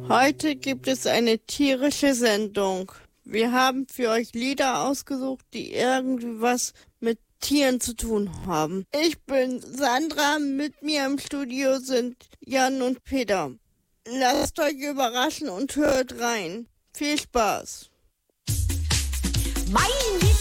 Heute gibt es eine tierische Sendung. Wir haben für euch Lieder ausgesucht, die irgendwie was mit Tieren zu tun haben. Ich bin Sandra, mit mir im Studio sind Jan und Peter. Lasst euch überraschen und hört rein. Viel Spaß! Mein